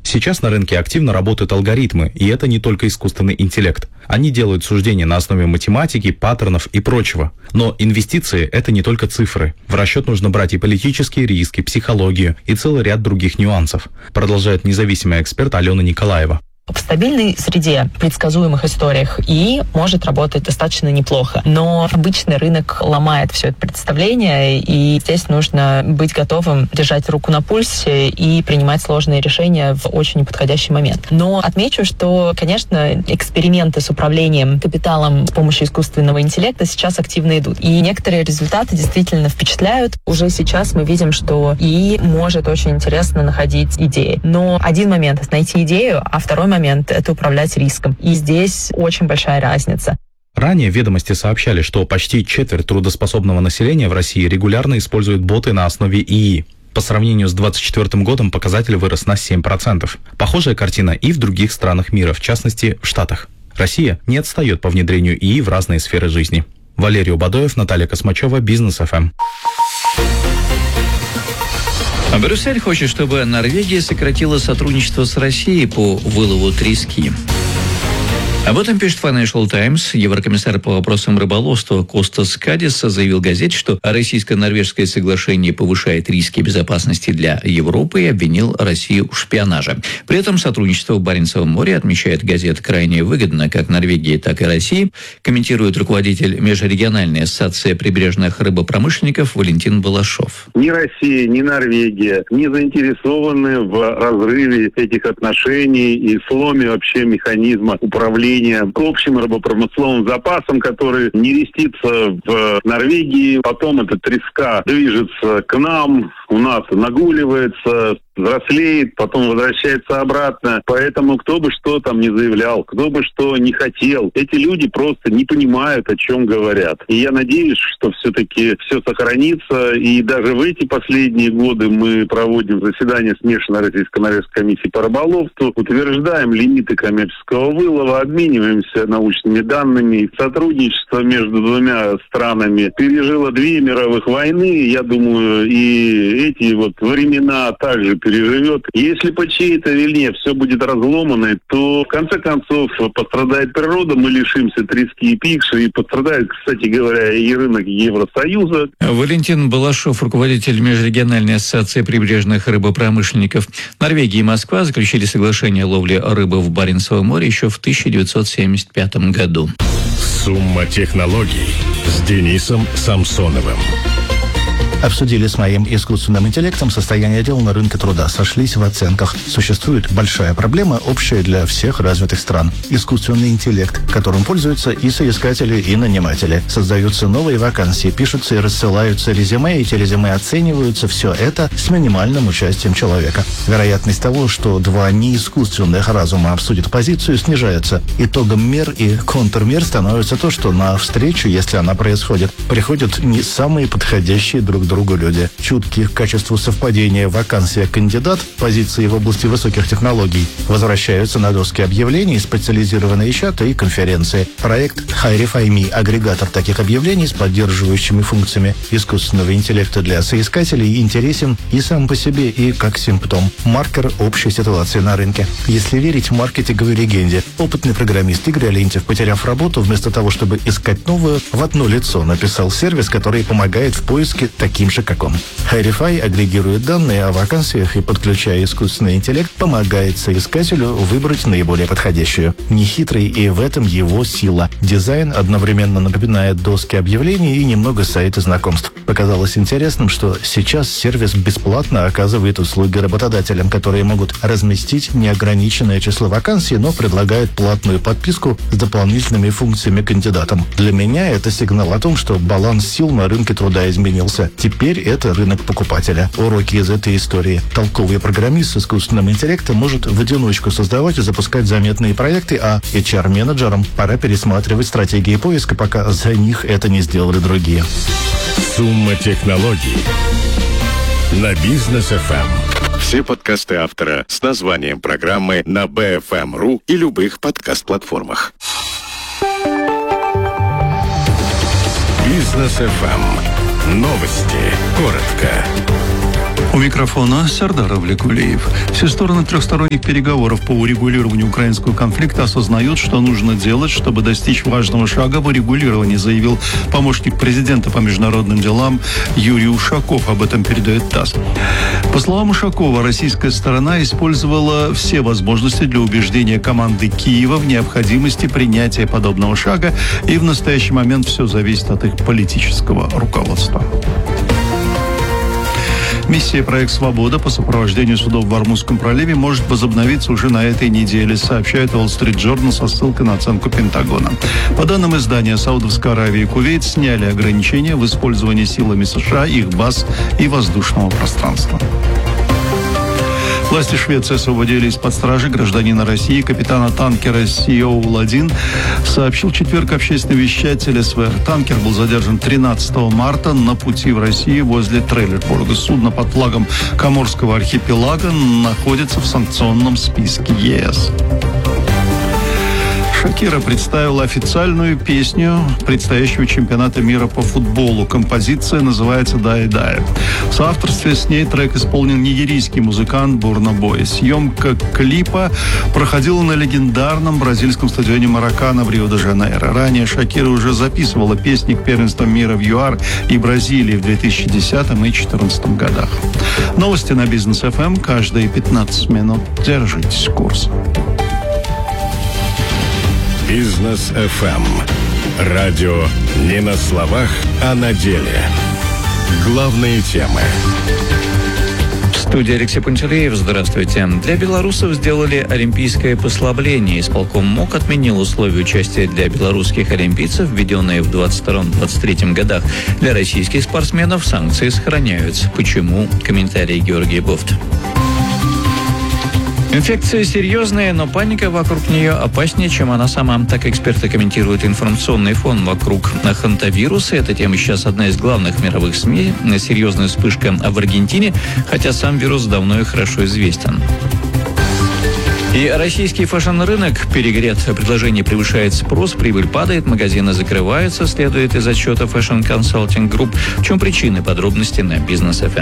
Сейчас на рынке активно работают алгоритмы, и это не только искусственный интеллект. Они делают суждения на основе математики, паттернов и прочего. Но инвестиции – это не только цифры. В расчет нужно брать и политические риски, психологию и целый ряд других нюансов, продолжает независимый эксперт Алена Николаева. В стабильной среде, в предсказуемых историях ИИ может работать достаточно неплохо. Но обычный рынок ломает все это представление, и здесь нужно быть готовым держать руку на пульсе и принимать сложные решения в очень неподходящий момент. Но отмечу, что, конечно, эксперименты с управлением капиталом с помощью искусственного интеллекта сейчас активно идут. И некоторые результаты действительно впечатляют. Уже сейчас мы видим, что ИИ может очень интересно находить идеи. Но один момент — найти идею, а второй момент — это управлять риском. И здесь очень большая разница. Ранее «Ведомости» сообщали, что почти четверть трудоспособного населения в России регулярно используют боты на основе ИИ. По сравнению с 2024 годом показатель вырос на 7%. Похожая картина и в других странах мира, в частности, в Штатах. Россия не отстает по внедрению ИИ в разные сферы жизни. Валерий Убадоев, Наталья Космачева, Бизнес ФМ. Брюссель хочет, чтобы Норвегия сократила сотрудничество с Россией по вылову трески. Об этом пишет Financial Times. Еврокомиссар по вопросам рыболовства Костас Кадис заявил газете, что российско-норвежское соглашение повышает риски безопасности для Европы и обвинил Россию в шпионаже. При этом сотрудничество в Баренцевом море, отмечает газета, крайне выгодно как Норвегии, так и России, комментирует руководитель Межрегиональной ассоциации прибрежных рыбопромышленников Валентин Балашов. Ни Россия, ни Норвегия не заинтересованы в разрыве этих отношений и сломе вообще механизма управления к общим рыбопромысловым запасам, который нерестится в Норвегии. Потом эта треска движется к нам, у нас нагуливается, взрослеет, потом возвращается обратно. Поэтому кто бы что там не заявлял, кто бы что не хотел, эти люди просто не понимают, о чем говорят. И я надеюсь, что все-таки все сохранится. И даже в эти последние годы мы проводим заседания смешанной российско-норвежской комиссии по рыболовству, утверждаем лимиты коммерческого вылова, обмениваемся научными данными. Сотрудничество между двумя странами пережило 2 мировых войны. Я думаю, и эти вот времена также переживет. Если по чьей-то вине все будет разломано, то в конце концов пострадает природа, мы лишимся трески и пикши, и пострадает, кстати говоря, и рынок Евросоюза. Валентин Балашов, руководитель Межрегиональной ассоциации прибрежных рыбопромышленников. Норвегия и Москва заключили соглашение о ловле рыбы в Баренцевом море еще в 1975 году. Сумма технологий с Денисом Самсоновым. Обсудили с моим искусственным интеллектом состояние дел на рынке труда. Сошлись в оценках. Существует большая проблема, общая для всех развитых стран. Искусственный интеллект, которым пользуются и соискатели, и наниматели. Создаются новые вакансии, пишутся и рассылаются резюме, эти резюме оцениваются. Все это с минимальным участием человека. Вероятность того, что 2 неискусственных разума обсудят позицию, снижается. Итогом мер и контрмер становится то, что на встречу, если она происходит, приходят не самые подходящие друг другу люди. Чуткие к качеству совпадения вакансия кандидат, позиции в области высоких технологий, возвращаются на доски объявлений, специализированные чаты и конференции. Проект HireFiMe — агрегатор таких объявлений с поддерживающими функциями искусственного интеллекта для соискателей интересен и сам по себе, и как симптом, маркер общей ситуации на рынке. Если верить маркетинговой легенде, опытный программист Игорь Алентьев, потеряв работу, вместо того, чтобы искать новую, в одно лицо написал сервис, который помогает в поиске таким же, как он. HireFi агрегирует данные о вакансиях и, подключая искусственный интеллект, помогает соискателю выбрать наиболее подходящую. Нехитрый, и в этом его сила. Дизайн одновременно напоминает доски объявлений и немного сайты знакомств. Показалось интересным, что сейчас сервис бесплатно оказывает услуги работодателям, которые могут разместить неограниченное число вакансий, но предлагают платную подписку с дополнительными функциями кандидатам. Для меня это сигнал о том, что баланс сил на рынке труда изменился. Теперь это рынок покупателя. Уроки из этой истории. Толковый программист с искусственным интеллектом может в одиночку создавать и запускать заметные проекты, а HR-менеджерам пора пересматривать стратегии поиска, пока за них это не сделали другие. Сумма технологий на Бизнес ФМ. Все подкасты автора с названием программы на BFM.ru и любых подкаст-платформах. Бизнес ФМ. Новости. Коротко. микрофона Сардар Авликулиев. Все стороны трехсторонних переговоров по урегулированию украинского конфликта осознают, что нужно делать, чтобы достичь важного шага в урегулировании, заявил помощник президента по международным делам Юрий Ушаков. Об этом передает ТАСС. По словам Ушакова, российская сторона использовала все возможности для убеждения команды Киева в необходимости принятия подобного шага, и в настоящий момент все зависит от их политического руководства. Миссия «Проект Свобода» по сопровождению судов в Ормузском проливе может возобновиться уже на этой неделе, сообщает Wall Street Journal со ссылкой на оценку Пентагона. По данным издания, Саудовская Аравия и Кувейт сняли ограничения в использовании силами США, их баз и воздушного пространства. Власти Швеции освободили из-под стражи гражданина России, капитана танкера Сиоул-1, сообщил в четверг общественный вещатель СВР. Танкер был задержан 13 марта на пути в Россию возле Трейлербурга. Судно под флагом Коморского архипелага находится в санкционном списке ЕС. Шакира представила официальную песню предстоящего чемпионата мира по футболу. Композиция называется «Дай-дай». В соавторстве с ней трек исполнил нигерийский музыкант Бурна Бой. Съемка клипа проходила на легендарном бразильском стадионе Маракана в Рио-де-Жанейро. Ранее Шакира уже записывала песни к первенствам мира в ЮАР и Бразилии в 2010 и 2014 годах. Новости на Бизнес ФМ каждые 15 минут. Держитесь курса. Бизнес ФМ. Радио не на словах, а на деле. Главные темы. В студии Алексей Пантелеев. Здравствуйте. Для белорусов сделали олимпийское послабление. Исполком МОК отменил условия участия для белорусских олимпийцев, введенные в 2022-2023 годах. Для российских спортсменов санкции сохраняются. Почему? Комментарий Георгия Бофт. Инфекция серьезная, но паника вокруг нее опаснее, чем она сама. Так эксперты комментируют информационный фон вокруг хантавируса. Эта тема сейчас одна из главных мировых СМИ. Серьезная вспышка в Аргентине, хотя сам вирус давно и хорошо известен. И российский фэшн-рынок перегрет. Предложение превышает спрос, прибыль падает, магазины закрываются, следует из отчета Fashion Consulting Group. В чем причины? Подробности на Бизнес ФМ.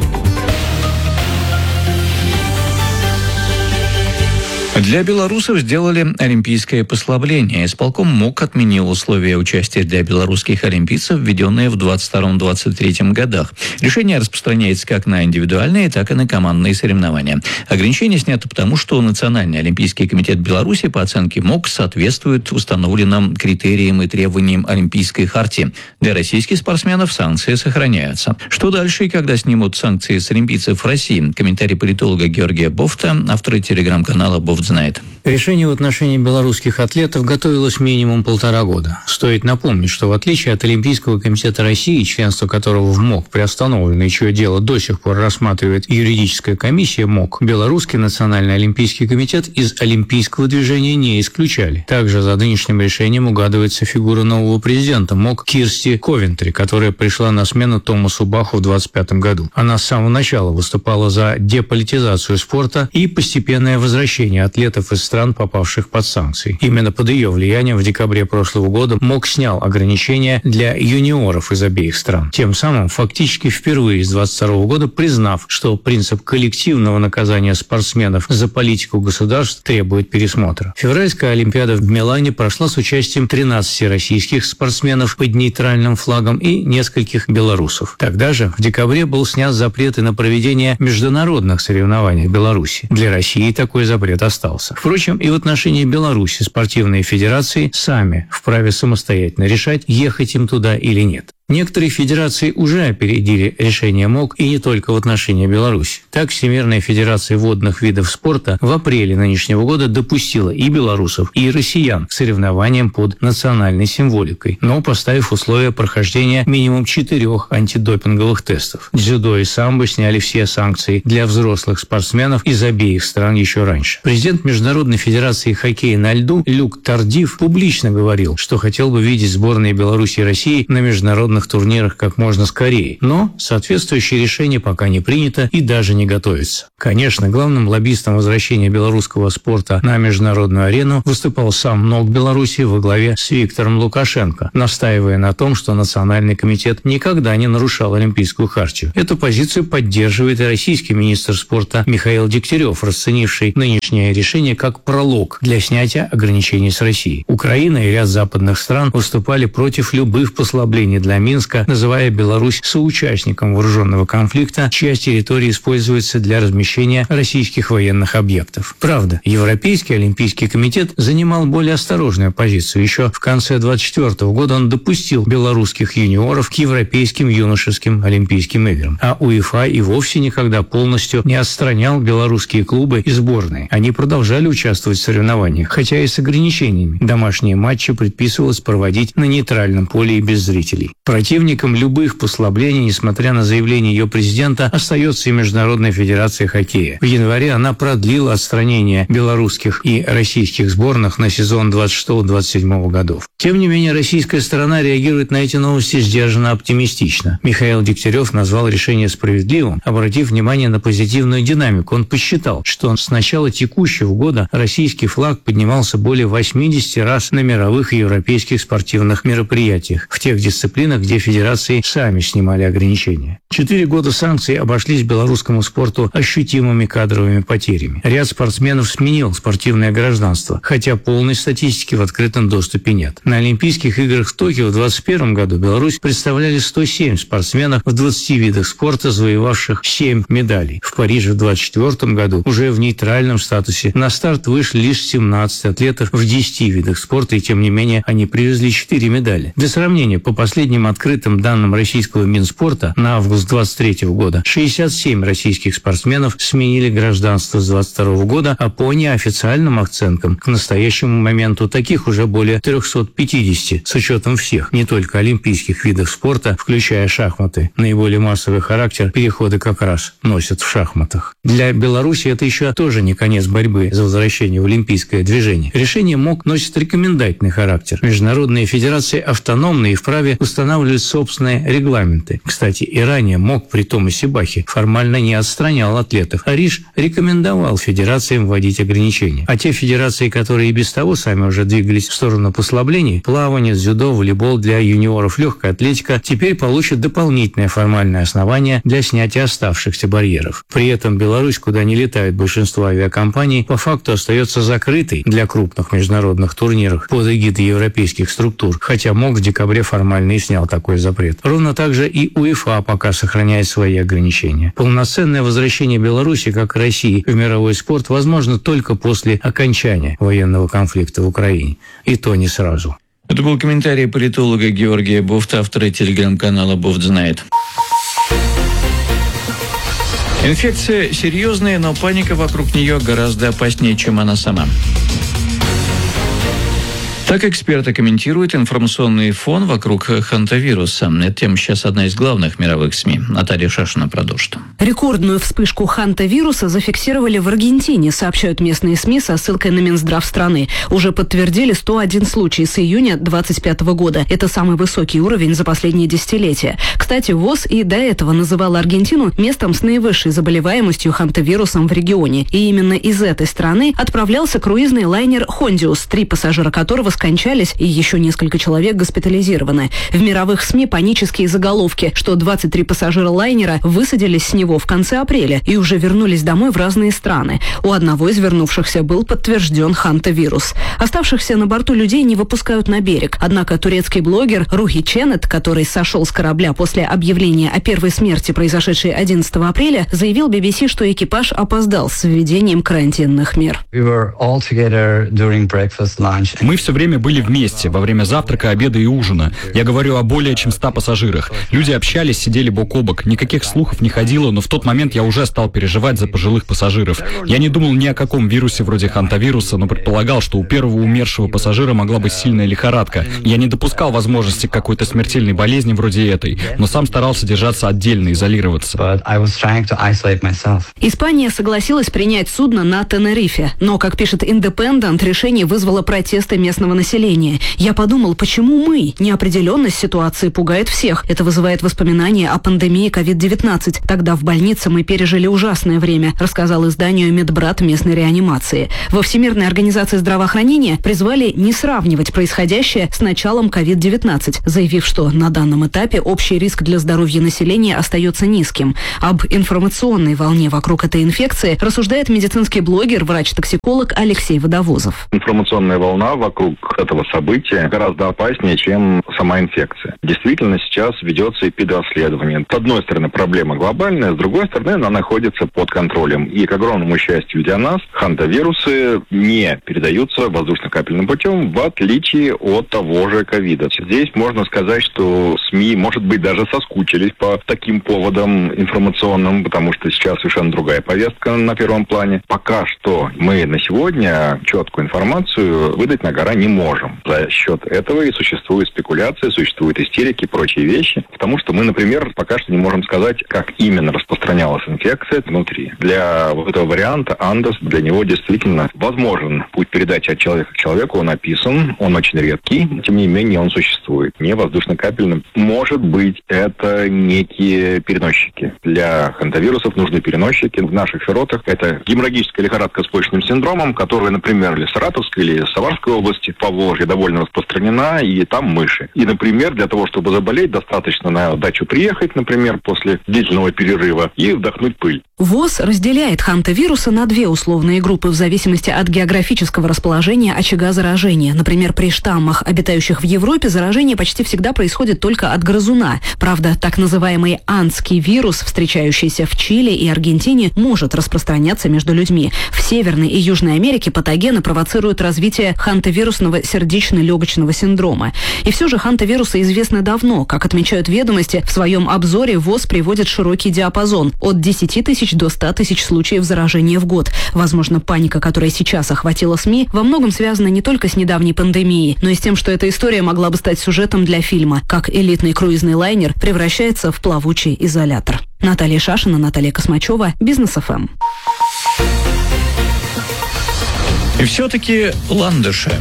Для белорусов сделали олимпийское послабление. Исполком МОК отменил условия участия для белорусских олимпийцев, введенные в 2022-2023 годах. Решение распространяется как на индивидуальные, так и на командные соревнования. Ограничение снято потому, что Национальный олимпийский комитет Беларуси по оценке МОК соответствует установленным критериям и требованиям Олимпийской хартии. Для российских спортсменов санкции сохраняются. Что дальше и когда снимут санкции с олимпийцев в России? Комментарий политолога Георгия Бофта, автора телеграм-канала «Бофт знает». Решение в отношении белорусских атлетов готовилось минимум 1,5 года. Стоит напомнить, что в отличие от Олимпийского комитета России, членство которого в МОК приостановлено и чье дело до сих пор рассматривает юридическая комиссия МОК, Белорусский национальный олимпийский комитет из олимпийского движения не исключали. Также за нынешним решением угадывается фигура нового президента МОК Кирсти Ковентри, которая пришла на смену Томасу Баху в 2025 году. Она с самого начала выступала за деполитизацию спорта и постепенное возвращение атлетов из стран, попавших под санкции. Именно под ее влиянием в декабре прошлого года МОК снял ограничения для юниоров из обеих стран. Тем самым фактически впервые с 2022 года признав, что принцип коллективного наказания спортсменов за политику государств требует пересмотра. Февральская Олимпиада в Милане прошла с участием 13 российских спортсменов под нейтральным флагом и нескольких белорусов. Тогда же в декабре был снят запрет на проведение международных соревнований в Беларуси. Для России такой запрет остался. Впрочем, и в отношении Беларуси спортивные федерации сами вправе самостоятельно решать, ехать им туда или нет. Некоторые федерации уже опередили решение МОК, и не только в отношении Беларуси. Так, Всемирная федерация водных видов спорта в апреле нынешнего года допустила и белорусов, и россиян к соревнованиям под национальной символикой, но поставив условия прохождения минимум 4 антидопинговых тестов. Дзюдо и самбо сняли все санкции для взрослых спортсменов из обеих стран еще раньше. Президент Международной федерации хоккея на льду Люк Тардив публично говорил, что хотел бы видеть сборные Беларуси и России на международных спортивных турнирах как можно скорее. Но соответствующее решение пока не принято и даже не готовится. Конечно, главным лоббистом возвращения белорусского спорта на международную арену выступал сам МНОК Беларуси во главе с Виктором Лукашенко, настаивая на том, что Национальный комитет никогда не нарушал Олимпийскую хартию. Эту позицию поддерживает и российский министр спорта Михаил Дегтярев, расценивший нынешнее решение как пролог для снятия ограничений с Россией. Украина и ряд западных стран выступали против любых послаблений для Минска, называя Беларусь соучастником вооруженного конфликта, чья территория используется для размещения российских военных объектов. Правда, Европейский Олимпийский комитет занимал более осторожную позицию. Еще в конце 2024 года он допустил белорусских юниоров к европейским юношеским Олимпийским играм. А УЕФА и вовсе никогда полностью не отстранял белорусские клубы и сборные. Они продолжали участвовать в соревнованиях, хотя и с ограничениями. Домашние матчи предписывалось проводить на нейтральном поле и без зрителей. Противником любых послаблений, несмотря на заявление ее президента, остается и Международная федерация хоккея. В январе она продлила отстранение белорусских и российских сборных на сезон 26-27 годов. Тем не менее, российская сторона реагирует на эти новости сдержанно оптимистично. Михаил Дегтярев назвал решение справедливым, обратив внимание на позитивную динамику. Он посчитал, что с начала текущего года российский флаг поднимался более 80 раз на мировых и европейских спортивных мероприятиях, в тех дисциплинах, где федерации сами снимали ограничения. 4 года санкций обошлись белорусскому спорту ощутимыми кадровыми потерями. Ряд спортсменов сменил спортивное гражданство, хотя полной статистики в открытом доступе нет. На Олимпийских играх в Токио в 2021 году Беларусь представляли 107 спортсменов в 20 видах спорта, завоевавших 7 медалей. В Париже в 2024 году уже в нейтральном статусе на старт вышли лишь 17 атлетов в 10 видах спорта, и тем не менее они привезли 4 медали. Для сравнения, по последним открытым данным российского Минспорта на август 2023 года 67 российских спортсменов сменили гражданство с 2022 года, а по неофициальным оценкам к настоящему моменту таких уже более 350, с учетом всех, не только олимпийских видов спорта, включая шахматы. Наиболее массовый характер переходы как раз носят в шахматах. Для Беларуси это еще тоже не конец борьбы за возвращение в олимпийское движение. Решение МОК носит рекомендательный характер. Международные федерации автономны и вправе устанавливать собственные регламенты. Кстати, и ранее МОК при Томасе Бахе формально не отстранял атлетов, а лишь рекомендовал федерациям вводить ограничения. А те федерации, которые и без того сами уже двигались в сторону послаблений, плавание, дзюдо, волейбол для юниоров, легкая атлетика, теперь получат дополнительное формальное основание для снятия оставшихся барьеров. При этом Беларусь, куда не летает большинство авиакомпаний, по факту остается закрытой для крупных международных турниров под эгидой европейских структур, хотя МОК в декабре формально и снял такой запрет. Ровно так же и УЕФА пока сохраняет свои ограничения. Полноценное возвращение Беларуси, как и России, в мировой спорт возможно только после окончания военного конфликта в Украине. И то не сразу. Это был комментарий политолога Георгия Буфта, автора телеграм-канала «Буфт знает». Инфекция серьезная, но паника вокруг нее гораздо опаснее, чем она сама. Так эксперты комментируют информационный фон вокруг хантавируса. Эта тема сейчас одна из главных мировых СМИ. Наталья Шашина продолжит. Рекордную вспышку хантавируса зафиксировали в Аргентине, сообщают местные СМИ со ссылкой на Минздрав страны. Уже подтвердили 101 случай с июня 2025 года. Это самый высокий уровень за последние десятилетия. Кстати, ВОЗ и до этого называла Аргентину местом с наивысшей заболеваемостью хантавирусом в регионе. И именно из этой страны отправлялся круизный лайнер «Хондиус», 3 пассажира которого скончались и еще несколько человек госпитализированы. В мировых СМИ панические заголовки, что 23 пассажира лайнера высадились с него в конце апреля и уже вернулись домой в разные страны. У одного из вернувшихся был подтвержден хантавирус. Оставшихся на борту людей не выпускают на берег. Однако турецкий блогер Рухи Ченет, который сошел с корабля после объявления о первой смерти, произошедшей 11 апреля, заявил BBC, что экипаж опоздал с введением карантинных мер. Мы все время были вместе, во время завтрака, обеда и ужина. Я говорю о более чем 100 пассажирах. Люди общались, сидели бок о бок. Никаких слухов не ходило, но в тот момент я уже стал переживать за пожилых пассажиров. Я не думал ни о каком вирусе вроде хантавируса, но предполагал, что у первого умершего пассажира могла быть сильная лихорадка. Я не допускал возможности какой-то смертельной болезни вроде этой, но сам старался держаться отдельно, изолироваться. Испания согласилась принять судно на Тенерифе, но, как пишет Independent, решение вызвало протесты местного населения. Я подумал, почему мы? Неопределенность ситуации пугает всех. Это вызывает воспоминания о пандемии COVID-19. Тогда в больнице мы пережили ужасное время, рассказал изданию медбрат местной реанимации. Во Всемирной организации здравоохранения призвали не сравнивать происходящее с началом COVID-19, заявив, что на данном этапе общий риск для здоровья населения остается низким. Об информационной волне вокруг этой инфекции рассуждает медицинский блогер, врач-токсиколог Алексей Водовозов. Информационная волна вокруг этого события гораздо опаснее, чем сама инфекция. Действительно, сейчас ведется эпидоследование. С одной стороны, проблема глобальная, с другой стороны, она находится под контролем. И, к огромному счастью для нас, хантавирусы не передаются воздушно-капельным путем, в отличие от того же ковида. Здесь можно сказать, что СМИ, может быть, даже соскучились по таким поводам информационным, потому что сейчас совершенно другая повестка на первом плане. Пока что мы на сегодня четкую информацию выдать на гора не можем. За счет этого и существует спекуляция, существуют истерики и прочие вещи, потому что мы, например, пока что не можем сказать, как именно распространялась инфекция внутри. Для вот этого варианта Андес, для него действительно возможен путь передачи от человека к человеку, он описан, он очень редкий, тем не менее он существует. Не воздушно-капельным. Может быть, это некие переносчики. Для хантавирусов нужны переносчики. В наших широтах это геморрагическая лихорадка с почечным синдромом, которая, например, или в Саратовской, или в Самарской области, Поволжье довольно распространена, и там мыши. И, например, для того, чтобы заболеть, достаточно на дачу приехать, например, после длительного перерыва и вдохнуть пыль. ВОЗ разделяет хантавирусы на две условные группы в зависимости от географического расположения очага заражения. Например, при штаммах, обитающих в Европе, заражение почти всегда происходит только от грызуна. Правда, так называемый андский вирус, встречающийся в Чили и Аргентине, может распространяться между людьми. В Северной и Южной Америке патогены провоцируют развитие хантавирусного сердечно-легочного синдрома. И все же хантавирусы известны давно. Как отмечают ведомости, в своем обзоре ВОЗ приводит широкий диапазон – от 10 тысяч до 100 тысяч случаев заражения в год. Возможно, паника, которая сейчас охватила СМИ, во многом связана не только с недавней пандемией, но и с тем, что эта история могла бы стать сюжетом для фильма, как элитный круизный лайнер превращается в плавучий изолятор. Наталья Шашина, Наталья Космачева, Бизнес ФМ. И все-таки ландыши.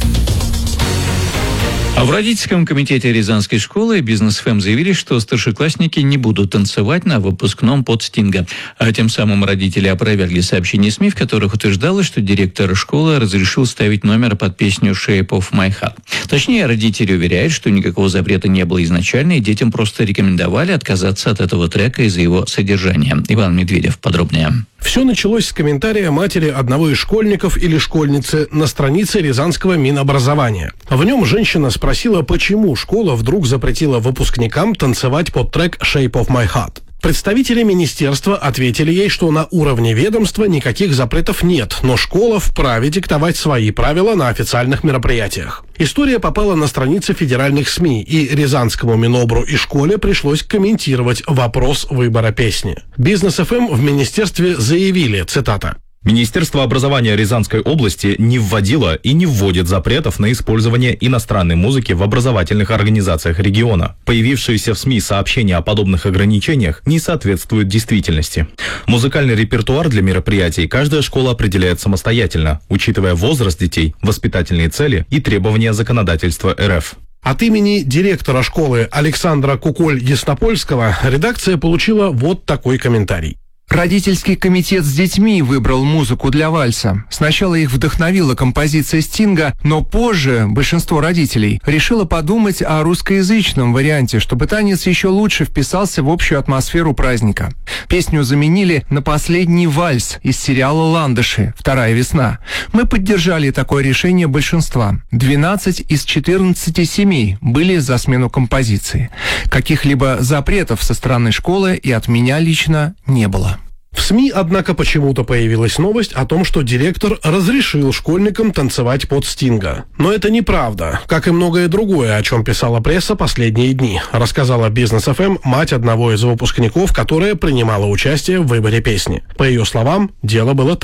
А в родительском комитете Рязанской школы Бизнес ФМ заявили, что старшеклассники не будут танцевать на выпускном под Стинга. А тем самым родители опровергли сообщения СМИ, в которых утверждалось, что директор школы разрешил ставить номер под песню «Shape of My Heart». Точнее, родители уверяют, что никакого запрета не было изначально, и детям просто рекомендовали отказаться от этого трека из-за его содержания. Иван Медведев подробнее. Все началось с комментария матери одного из школьников или школьницы на странице Рязанского Минобразования. В нем женщина спросила, почему школа вдруг запретила выпускникам танцевать под трек «Shape of My Heart». Представители министерства ответили ей, что на уровне ведомства никаких запретов нет, но школа вправе диктовать свои правила на официальных мероприятиях. История попала на страницы федеральных СМИ, и Рязанскому Минобру и школе пришлось комментировать вопрос выбора песни. Бизнес ФМ в министерстве заявили, цитата: Министерство образования Рязанской области не вводило и не вводит запретов на использование иностранной музыки в образовательных организациях региона. Появившиеся в СМИ сообщения о подобных ограничениях не соответствуют действительности. Музыкальный репертуар для мероприятий каждая школа определяет самостоятельно, учитывая возраст детей, воспитательные цели и требования законодательства РФ. От имени директора школы Александра Куколь-Яснопольского редакция получила вот такой комментарий. Родительский комитет с детьми выбрал музыку для вальса. Сначала их вдохновила композиция Стинга, но позже большинство родителей решило подумать о русскоязычном варианте, чтобы танец еще лучше вписался в общую атмосферу праздника. Песню заменили на последний вальс из сериала «Ландыши. Вторая весна». Мы поддержали такое решение большинства. 12 из 14 семей были за смену композиции. Каких-либо запретов со стороны школы и от меня лично не было. В СМИ, однако, почему-то появилась новость о том, что директор разрешил школьникам танцевать под Стинга. Но это неправда, как и многое другое, о чем писала пресса последние дни, рассказала Бизнес ФМ мать одного из выпускников, которая принимала участие в выборе песни. По ее словам, дело было так.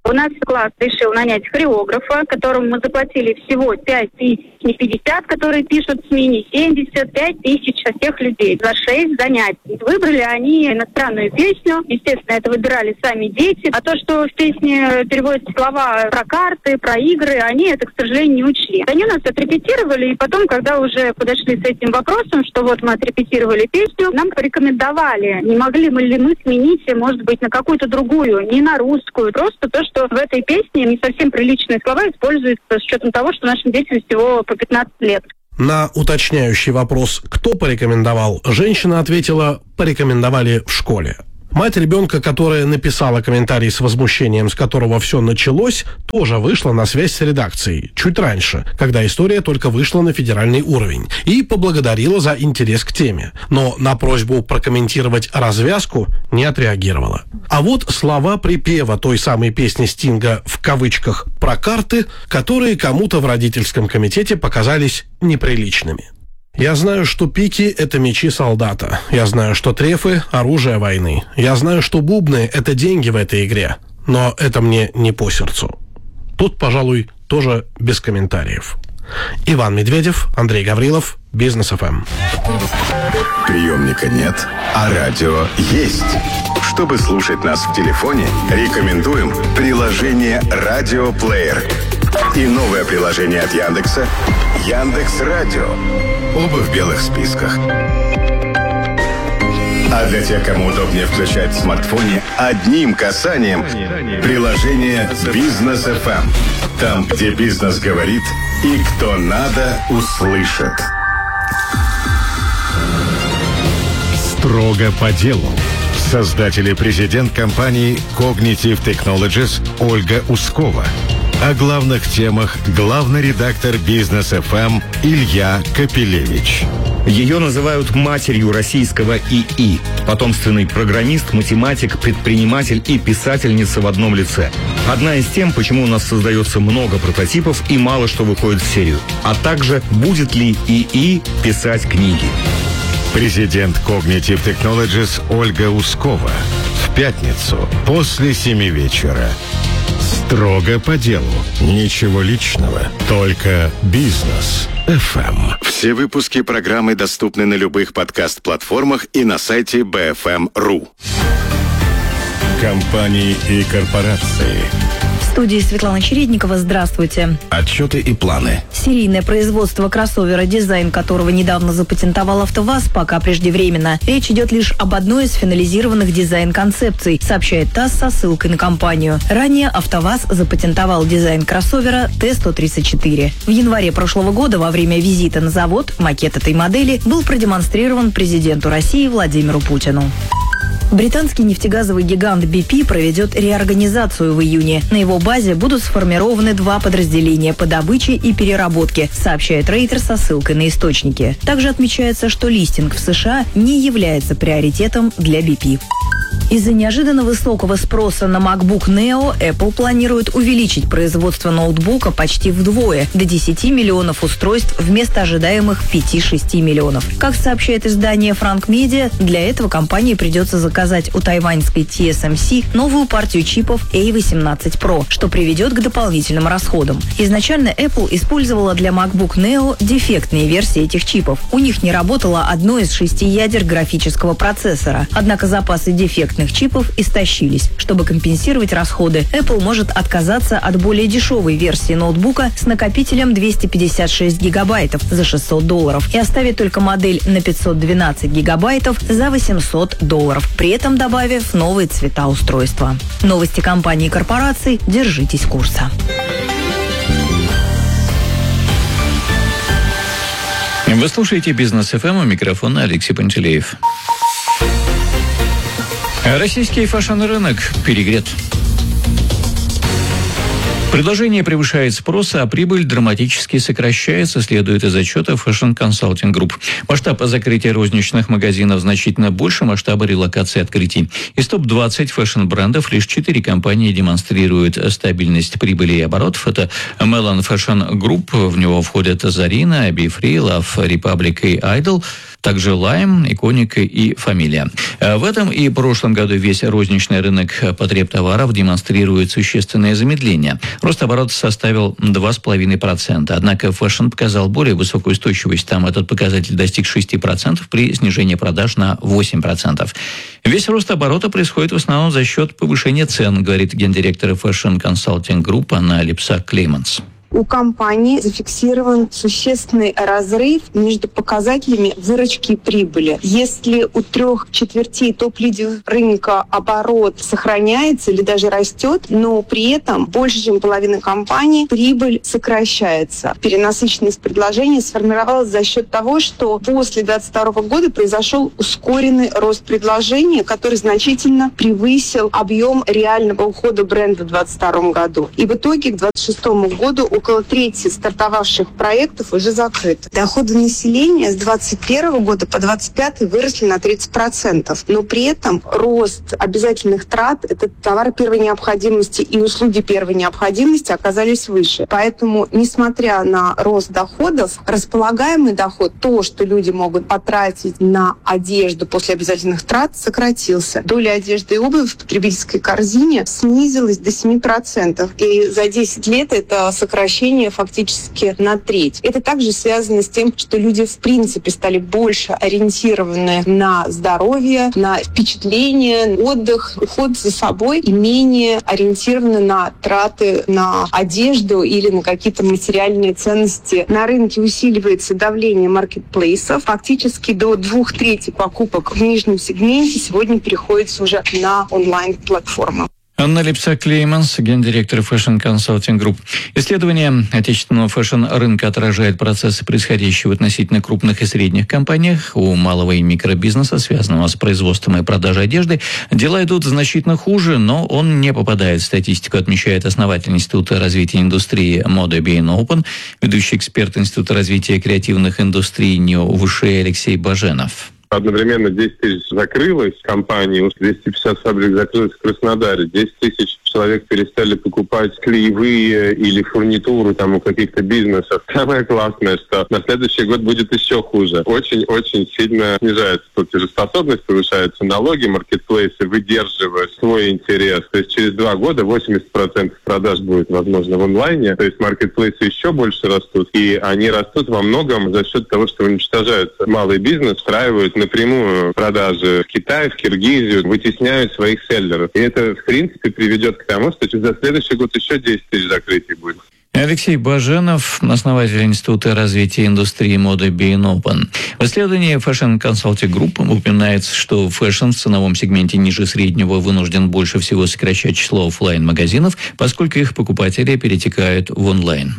У нас класс решил нанять хореографа, которому мы заплатили всего 5 тысяч, не 50, которые пишут СМИ, не 70, 5 тысяч от тех людей за 6 занятий. Выбрали они иностранную песню. Естественно, это выбирали сами дети. А то, что в песне переводятся слова про карты, про игры, они это, к сожалению, не учли. Они у нас отрепетировали, и потом, когда уже подошли с этим вопросом, что вот мы отрепетировали песню, нам порекомендовали, не могли мы ли мы сменить, может быть, на какую-то другую, не на русскую, просто то, что в этой песне не совсем приличные слова используются с учетом того, что нашим детям всего по 15 лет. На уточняющий вопрос, кто порекомендовал, женщина ответила: порекомендовали в школе. Мать ребенка, которая написала комментарий с возмущением, с которого все началось, тоже вышла на связь с редакцией чуть раньше, когда история только вышла на федеральный уровень, и поблагодарила за интерес к теме. Но на просьбу прокомментировать развязку не отреагировала. А вот слова припева той самой песни Стинга в кавычках про карты, которые кому-то в родительском комитете показались неприличными. Я знаю, что пики – это мечи солдата. Я знаю, что трефы – оружие войны. Я знаю, что бубны – это деньги в этой игре. Но это мне не по сердцу. Тут, пожалуй, тоже без комментариев. Иван Медведев, Андрей Гаврилов, Бизнес ФМ. Приемника нет, а радио есть. Чтобы слушать нас в телефоне, рекомендуем приложение «Радиоплеер». И новое приложение от Яндекса «Яндекс.Радио». Оба в белых списках. А для тех, кому удобнее включать в смартфоне одним касанием, приложение «Бизнес ФМ». Там, где бизнес говорит и кто надо, услышит. Строго по делу. Создатель и президент компании Cognitive Technologies Ольга Ускова. О главных темах главный редактор Бизнес ФМ Илья Капелевич. Ее называют матерью российского ИИ. Потомственный программист, математик, предприниматель и писательница в одном лице. Одна из тем, почему у нас создается много прототипов и мало что выходит в серию. А также, будет ли ИИ писать книги. Президент Cognitive Technologies Ольга Ускова. В пятницу после 7 вечера. Строго по делу. Ничего личного. Только Бизнес ФМ. Все выпуски программы доступны на любых подкаст-платформах и на сайте BFM.ru. Компании и корпорации. В студии Светлана Чередникова. Здравствуйте. Отчеты и планы. Серийное производство кроссовера, дизайн которого недавно запатентовал АвтоВАЗ, пока преждевременно. Речь идет лишь об одной из финализированных дизайн-концепций, сообщает ТАСС со ссылкой на компанию. Ранее АвтоВАЗ запатентовал дизайн кроссовера Т-134. В январе прошлого года во время визита на завод макет этой модели был продемонстрирован президенту России Владимиру Путину. Британский нефтегазовый гигант BP проведет реорганизацию в июне. На его базе будут сформированы 2 подразделения по добыче и переработке, сообщает Рейтер со ссылкой на источники. Также отмечается, что листинг в США не является приоритетом для BP. Из-за неожиданно высокого спроса на MacBook Neo Apple планирует увеличить производство ноутбука почти вдвое, до 10 миллионов устройств вместо ожидаемых 5-6 миллионов. Как сообщает издание Frank Media, для этого компании придется заказать у тайваньской TSMC новую партию чипов A18 Pro, что приведет к дополнительным расходам. Изначально Apple использовала для MacBook Neo дефектные версии этих чипов. У них не работало одно из 6 ядер графического процессора. Однако запасы дефектных чипов истощились. Чтобы компенсировать расходы, Apple может отказаться от более дешевой версии ноутбука с накопителем 256 гигабайтов за $600 и оставить только модель на 512 гигабайтов за $800, при этом добавив новые цвета устройства. Новости компаний и корпораций. Держитесь курса. Вы слушаете Бизнес ФМ, у микрофона Алексей Пантелеев. Российский фэшн-рынок перегрет. Предложение превышает спрос, а прибыль драматически сокращается, следует из отчета Fashion Consulting Group. Масштаб закрытия розничных магазинов значительно больше масштаба релокации открытий. Из топ-20 фэшн-брендов лишь 4 компании демонстрируют стабильность прибыли и оборотов. Это Melon Fashion Group, в него входят Zarina, Be Free, Love Republic и Idol, также Lime, Iconic и Familia. В этом и прошлом году весь розничный рынок потребтоваров демонстрирует существенное замедление. Рост оборота составил 2,5%. Однако фэшн показал более высокую устойчивость. Там этот показатель достиг 6% при снижении продаж на 8%. Весь рост оборота происходит в основном за счет повышения цен, говорит гендиректор Fashion Consulting Group Анна Липсак-Клейманс. У компании зафиксирован существенный разрыв между показателями выручки и прибыли. Если у 3/4 топ-лидеров рынка оборот сохраняется или даже растет, но при этом больше, чем половина компаний прибыль сокращается. Перенасыщенность предложения сформировалась за счет того, что после 2022 года произошел ускоренный рост предложения, который значительно превысил объем реального ухода бренда в 2022 году. И в итоге к 2026 году около трети стартовавших проектов уже закрыты. Доходы населения с 2021 года по 2025 выросли на 30%. Но при этом рост обязательных трат, это товары первой необходимости и услуги первой необходимости, оказались выше. Поэтому, несмотря на рост доходов, располагаемый доход, то, что люди могут потратить на одежду после обязательных трат, сократился. Доля одежды и обуви в потребительской корзине снизилась до 7%. И за 10 лет это сокращение фактически на треть. Это также связано с тем, что люди в принципе стали больше ориентированы на здоровье, на впечатление, отдых, уход за собой и менее ориентированы на траты на одежду или на какие-то материальные ценности. На рынке усиливается давление маркетплейсов. Фактически до 2/3 покупок в нижнем сегменте сегодня переходится уже на онлайн-платформы. Анна Липсак-Клейманс, гендиректор Fashion Consulting Group. Исследование отечественного фэшн-рынка отражает процессы, происходящие в относительно крупных и средних компаниях. У малого и микробизнеса, связанного с производством и продажей одежды, дела идут значительно хуже, но он не попадает в статистику, отмечает основатель Института развития индустрии моды Being Open, ведущий эксперт Института развития креативных индустрий НИО-ВШ Алексей Баженов. Одновременно 10 тысяч закрылось компаний, 250 фабрик закрылось в Краснодаре, 10 тысяч человек перестали покупать клеевые или фурнитуру там у каких-то бизнесов. Самое классное, что на следующий год будет еще хуже. Очень-очень сильно снижается платежеспособность, повышаются налоги, маркетплейсы выдерживают свой интерес. То есть через 2 года 80% продаж будет, возможно, в онлайне. То есть маркетплейсы еще больше растут. И они растут во многом за счет того, что уничтожаются малый бизнес, встраивают напрямую продажи в Китай, в Киргизию, вытесняют своих селлеров. И это, в принципе, приведет к тому, что за следующий год еще 10 тысяч закрытий будет. Алексей Баженов, основатель Института развития индустрии моды Being Open. В исследовании Fashion Consulting Group упоминается, что фэшн в ценовом сегменте ниже среднего вынужден больше всего сокращать число офлайн-магазинов, поскольку их покупатели перетекают в онлайн.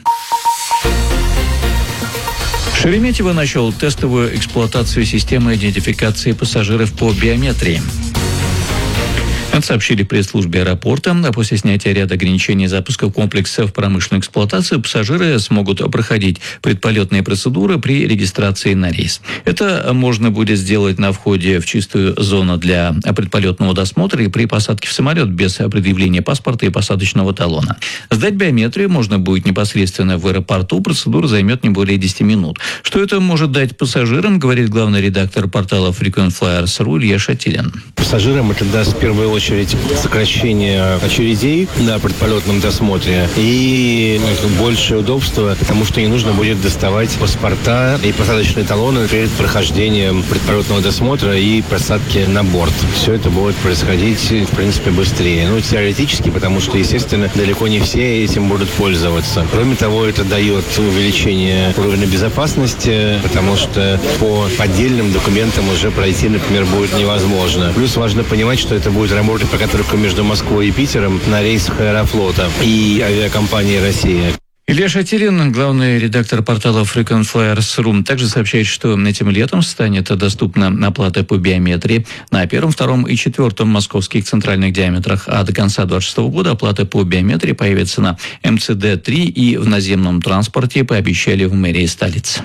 Шереметьево начал тестовую эксплуатацию системы идентификации пассажиров по биометрии. Это сообщили в пресс-службе аэропорта. А после снятия ряда ограничений запуска комплекса в промышленную эксплуатацию пассажиры смогут проходить предполетные процедуры при регистрации на рейс. Это можно будет сделать на входе в чистую зону для предполетного досмотра и при посадке в самолет без предъявления паспорта и посадочного талона. Сдать биометрию можно будет непосредственно в аэропорту. Процедура займет не более 10 минут. Что это может дать пассажирам, говорит главный редактор портала frequentflyers.ru Илья Шатилин. Пассажирам это даст в первую очередь сокращение очередей на предполетном досмотре и большее удобство, потому что не нужно будет доставать паспорта и посадочные талоны перед прохождением предполетного досмотра и посадки на борт. Все это будет происходить, в принципе, быстрее. Ну, теоретически, потому что, естественно, далеко не все этим будут пользоваться. Кроме того, это дает увеличение уровня безопасности, потому что по поддельным документам уже пройти, например, будет невозможно. Плюс важно понимать, что это будет работать пока только между Москвой и Питером на рейсах Аэрофлота и авиакомпании «Россия». Илья Шатилин, главный редактор портала FrequentFlyers.ru, также сообщает, что этим летом станет доступна оплата по биометрии на 1, 2 и 4 московских центральных диаметрах, а до конца 2026 года оплата по биометрии появится на МЦД-3 и в наземном транспорте, пообещали в мэрии столицы.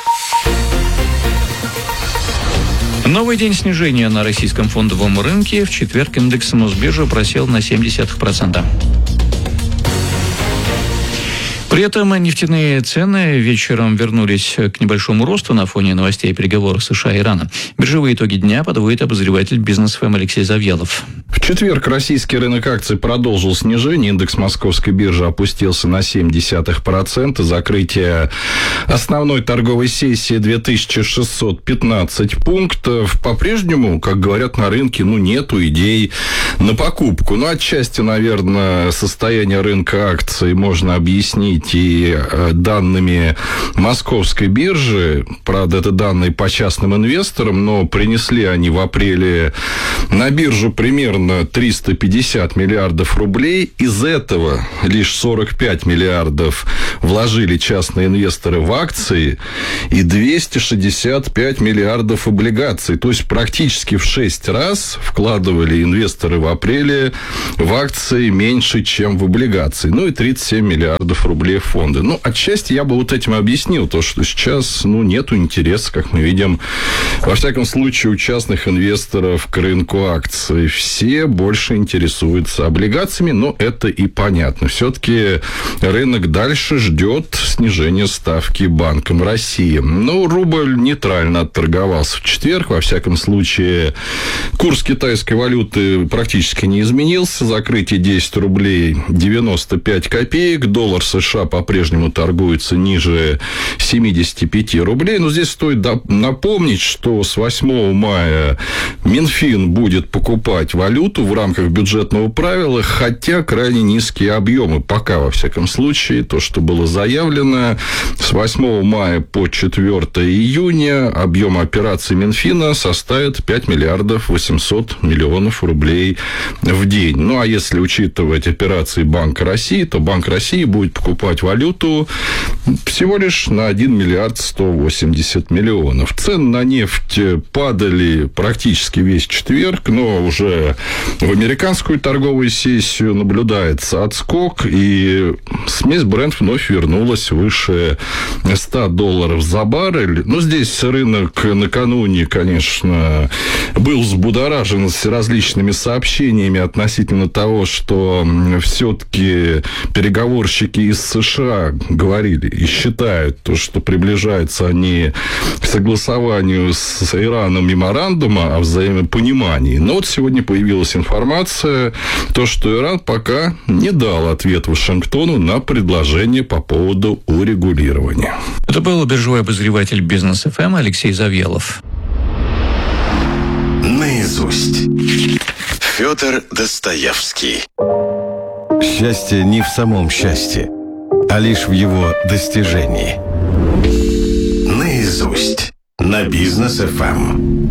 Новый день снижения на российском фондовом рынке. В четверг индекс Мосбиржи просел на 0,7%. При этом нефтяные цены вечером вернулись к небольшому росту на фоне новостей переговоров США и Ирана. Биржевые итоги дня подводит обозреватель Бизнес-ФМ Алексей Завьялов. В четверг российский рынок акций продолжил снижение. Индекс Московской биржи опустился на 0,7%. Закрытие основной торговой сессии 2615 пунктов. По-прежнему, как говорят на рынке, нету идей на покупку. Отчасти, наверное, состояние рынка акций можно объяснить и данными Московской биржи. Правда, это данные по частным инвесторам, но принесли они в апреле на биржу примерно 350 миллиардов рублей. Из этого лишь 45 миллиардов вложили частные инвесторы в акции и 265 миллиардов облигаций. То есть практически в 6 раз вкладывали инвесторы в апреле в акции меньше, чем в облигации. И 37 миллиардов рублей в фонды. Отчасти я бы этим объяснил то, что сейчас нету интереса, как мы видим, во всяком случае, у частных инвесторов к рынку акций. Все больше интересуются облигациями, но это и понятно. Все-таки рынок дальше ждет снижения ставки Банком России. Рубль нейтрально отторговался в четверг. Во всяком случае, курс китайской валюты практически не изменился. Закрытие 10 рублей 95 копеек. Доллар США по-прежнему торгуется ниже 75 рублей. Но здесь стоит напомнить, что с 8 мая Минфин будет покупать валюту в рамках бюджетного правила, хотя крайне низкие объемы. Пока, во всяком случае, то, что было заявлено, с 8 мая по 4 июня объем операций Минфина составит 5 миллиардов 800 миллионов рублей в день. А если учитывать операции Банка России, то Банк России будет покупать валюту всего лишь на 1 миллиард 180 миллионов. Цены на нефть падали практически весь четверг, но уже в американскую торговую сессию наблюдается отскок, и смесь Brent вновь вернулась выше $100 за баррель. Здесь рынок накануне, конечно, был взбудоражен с различными сообщениями относительно того, что все-таки переговорщики из США говорили и считают, что приближаются они к согласованию с Ираном меморандума о взаимопонимании. Но сегодня появилась информация, что Иран пока не дал ответ Вашингтону на предложение по поводу урегулирования. Это был биржевой обозреватель Бизнес-ФМ Алексей Завьялов. Наизусть. Федор Достоевский. Счастье не в самом счастье, а лишь в его достижении. Наизусть. На Бизнес-ФМ.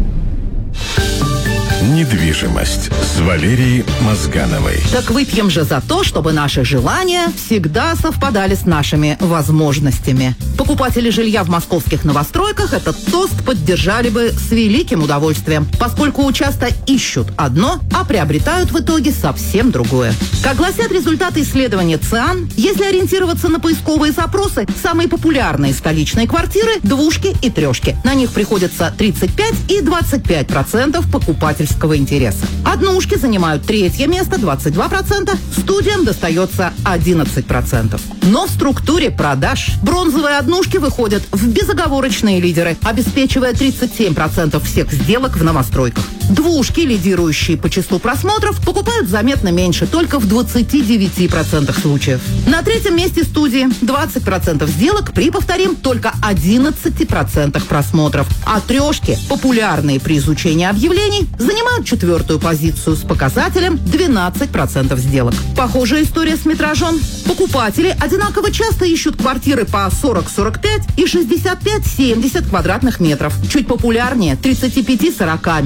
Недвижимость с Валерией Мозгановой. Так выпьем же за то, чтобы наши желания всегда совпадали с нашими возможностями. Покупатели жилья в московских новостройках этот тост поддержали бы с великим удовольствием, поскольку часто ищут одно, а приобретают в итоге совсем другое. Как гласят результаты исследования ЦИАН, если ориентироваться на поисковые запросы, самые популярные столичные квартиры – двушки и трешки. На них приходится 35 и 25% покупательского интереса. Однушки занимают третье место, 22%, студиям достается 11%. Но в структуре продаж бронзовые однушки выходят в безоговорочные лидеры, обеспечивая 37% всех сделок в новостройках. Двушки, лидирующие по числу просмотров, покупают заметно меньше, только в 29% случаев. На третьем месте студии 20% сделок при, повторим, только 11% просмотров. А трешки, популярные при изучении объявлений, занимают четвертую позицию с показателем 12% сделок. Похожая история с метражом. Покупатели одинаково часто ищут квартиры по 40-45 и 65-70 квадратных метров. Чуть популярнее 35-40-метровые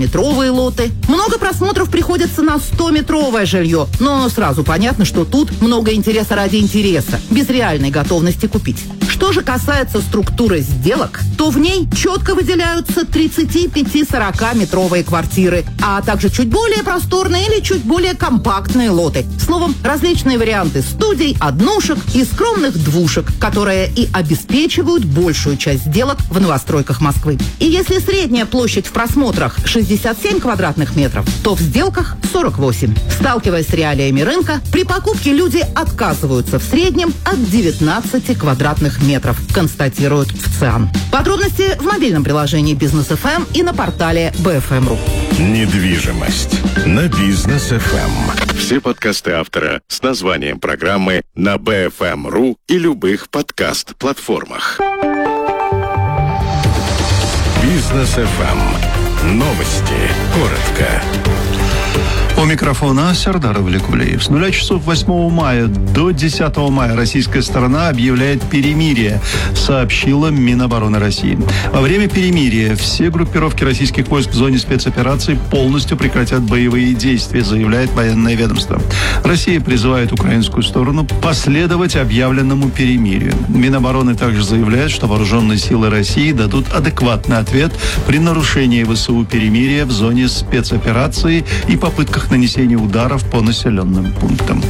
100-метровые лоты. Много просмотров приходится на 100-метровое жилье. Но сразу понятно, что тут много интереса ради интереса, без реальной готовности купить. Что же касается структуры сделок, то в ней четко выделяются 35-40-метровые квартиры, а также чуть более просторные или чуть более компактные лоты. Словом, различные варианты студий, однушек и скромных двушек, которые и обеспечивают большую часть сделок в новостройках Москвы. И если средняя площадь в просмотрах 67 квадратных метров, то в сделках 48. Сталкиваясь с реалиями рынка, при покупке люди отказываются в среднем от 19 квадратных метров, констатируют в ЦИАН. Подробности в мобильном приложении Бизнес ФМ и на портале BFM.ru. Недвижимость на Бизнес ФМ. Все подкасты автора с названием программы на BFM.ru и любых подкаст-платформах. Бизнес ФМ. Новости. Коротко. У микрофона Сердар Валикулеев. С 0 часов 8 мая до 10 мая российская сторона объявляет перемирие, сообщила Минобороны России. Во время перемирия все группировки российских войск в зоне спецоперации полностью прекратят боевые действия, заявляет военное ведомство. Россия призывает украинскую сторону последовать объявленному перемирию. Минобороны также заявляет, что вооруженные силы России дадут адекватный ответ при нарушении ВСУ перемирия в зоне спецоперации и попытках нанесения ударов по населенным пунктам.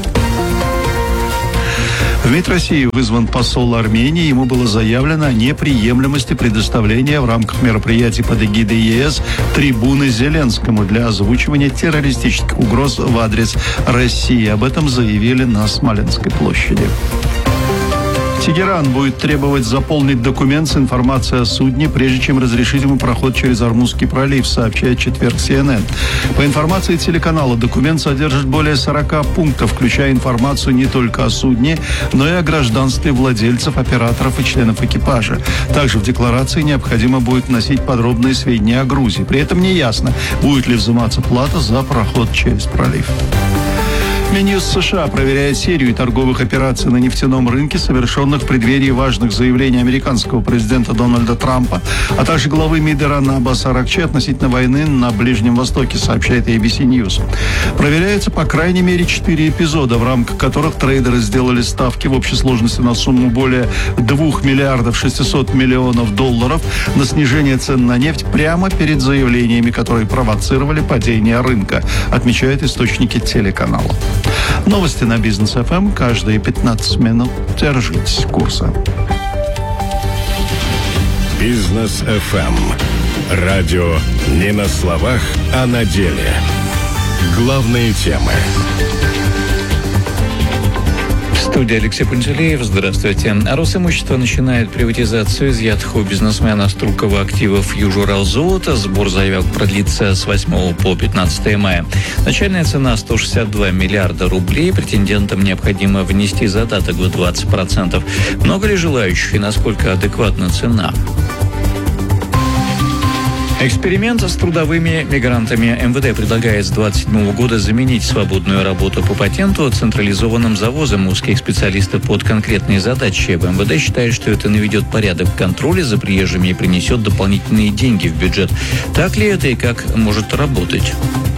В МИД России вызван посол Армении. Ему было заявлено о неприемлемости предоставления в рамках мероприятий под эгидой ЕС трибуны Зеленскому для озвучивания террористических угроз в адрес России. Об этом заявили на Смоленской площади. Тегеран будет требовать заполнить документ с информацией о судне, прежде чем разрешить ему проход через Ормузский пролив, сообщает четверг CNN. По информации телеканала, документ содержит более 40 пунктов, включая информацию не только о судне, но и о гражданстве владельцев, операторов и членов экипажа. Также в декларации необходимо будет вносить подробные сведения о грузе. При этом не ясно, будет ли взиматься плата за проход через пролив. Минюст США проверяет серию торговых операций на нефтяном рынке, совершенных в преддверии важных заявлений американского президента Дональда Трампа, а также главы МИД Ирана Аббаса Аракчи относительно войны на Ближнем Востоке, сообщает ABC News. Проверяется по крайней мере 4 эпизода, в рамках которых трейдеры сделали ставки в общей сложности на сумму более 2 миллиардов 600 миллионов долларов на снижение цен на нефть прямо перед заявлениями, которые провоцировали падение рынка, отмечают источники телеканала. Новости на Бизнес ФМ каждые 15 минут. Держитесь курса. Бизнес ФМ. Радио не на словах, а на деле. Главные темы. В студии Алексей Пантелеев. Здравствуйте. Росимущество начинает приватизацию изъятых у бизнесмена Струкова активов Южуралзолота. Сбор заявок продлится с 8 по 15 мая. Начальная цена 162 миллиарда рублей. Претендентам необходимо внести задаток в 20%. Много ли желающих и насколько адекватна цена? Эксперимент с трудовыми мигрантами. МВД предлагает с 2027 года заменить свободную работу по патенту централизованным завозом узких специалистов под конкретные задачи. В МВД считают, что это наведет порядок в контроле за приезжими и принесет дополнительные деньги в бюджет. Так ли это и как может работать?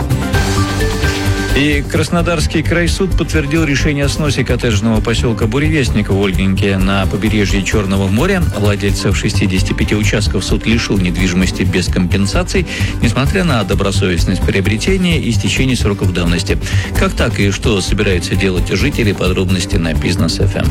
И Краснодарский крайсуд подтвердил решение о сносе коттеджного поселка Буревестник в Ольгинке на побережье Черного моря. Владельцев 65 участков суд лишил недвижимости без компенсаций, несмотря на добросовестность приобретения и истечение сроков давности. Как так и что собираются делать жители? Подробности на Бизнес ФМ.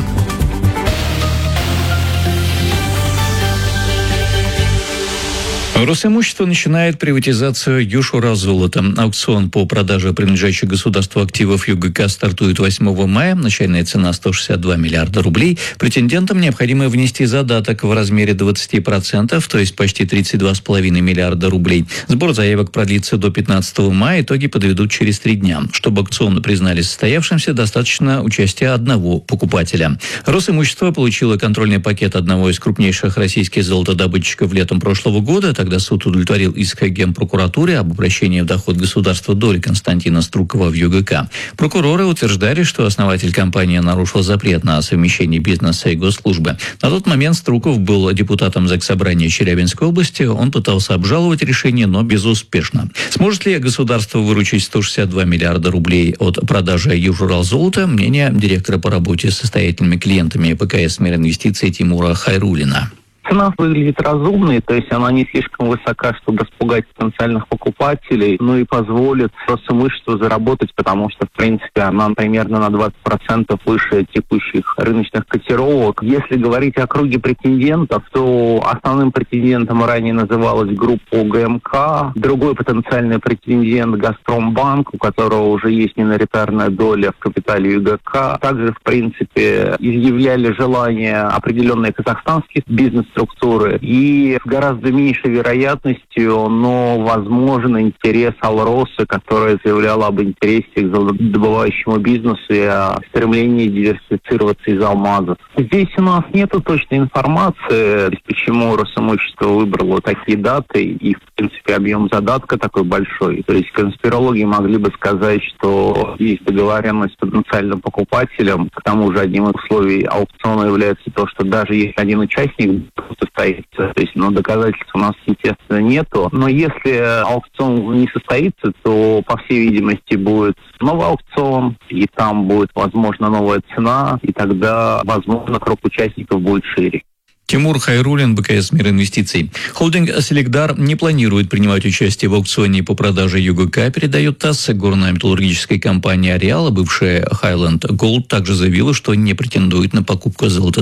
Росимущество начинает приватизацию Южуралзолота. Аукцион по продаже принадлежащих государству активов ЮГК стартует 8 мая. Начальная цена 162 миллиарда рублей. Претендентам необходимо внести задаток в размере 20%, то есть почти 32,5 миллиарда рублей. Сбор заявок продлится до 15 мая. Итоги подведут через 3 дня. Чтобы аукцион признали состоявшимся, достаточно участия одного покупателя. Росимущество получило контрольный пакет одного из крупнейших российских золотодобытчиков летом прошлого года. Тогда суд удовлетворил иск Генпрокуратуре об обращении в доход государства доли Константина Струкова в ЮГК. Прокуроры утверждали, что основатель компании нарушил запрет на совмещение бизнеса и госслужбы. На тот момент Струков был депутатом Заксобрания Челябинской области. Он пытался обжаловать решение, но безуспешно. Сможет ли государство выручить 162 миллиарда рублей от продажи Южуралзолота? Мнение директора по работе с состоятельными клиентами ПКС «Мир инвестиций» Тимура Хайруллина. Цена выглядит разумной, то есть она не слишком высока, чтобы распугать потенциальных покупателей, но и позволит Росимуществу заработать, потому что, в принципе, она примерно на 20% выше текущих рыночных котировок. Если говорить о круге претендентов, то основным претендентом ранее называлась группа ГМК, другой потенциальный претендент Газпромбанк, у которого уже есть миноритарная доля в капитале ЮГК. Также, в принципе, изъявляли желание определенные казахстанские бизнес-структуры и с гораздо меньшей вероятностью, но возможен интерес Алросы, которая заявляла об интересе к добывающему бизнесу и о стремлении диверсифицироваться из алмазов. Здесь у нас нету точной информации, почему Росимущество выбрало такие даты и, в принципе, объем задатка такой большой. То есть конспирологи могли бы сказать, что есть договоренность с потенциальным покупателем. К тому же одним из условий аукциона является то, что даже если один участник состоится, то есть доказательств у нас, естественно, нету. Но если аукцион не состоится, то, по всей видимости, будет новый аукцион, и там будет, возможно, новая цена, и тогда, возможно, круг участников будет шире. Тимур Хайруллин, БКС «Мир инвестиций». Холдинг «Селекдар» не планирует принимать участие в аукционе по продаже ЮГК, передает ТАСС. Горная металлургическая компания «Ареал», бывшая Highland Gold, также заявила, что не претендует на покупку золота